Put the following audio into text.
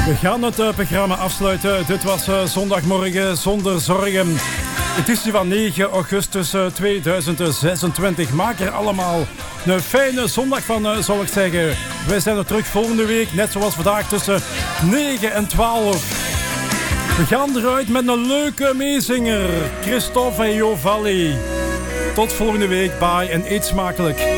We gaan het programma afsluiten. Dit was Zondagmorgen zonder zorgen. Editie van 9 augustus 2026. Maak er allemaal een fijne zondag van, zal ik zeggen. Wij zijn er terug volgende week, net zoals vandaag, tussen 9 en 12. We gaan eruit met een leuke meezinger. Christophe en Jovalli. Tot volgende week. Bye en eet smakelijk.